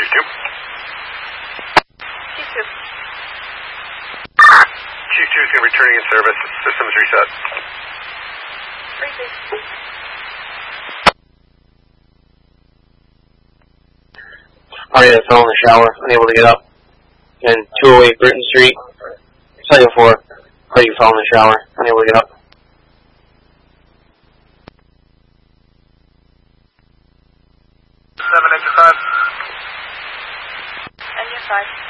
Q2. Q2 is going to be returning in service. Systems reset. Briefing. Aria fell in the shower, unable to get up. And 208 Britton Street, Cycle 4, Aria fell in the shower, unable to get up. 7, engine 5. Engine 5.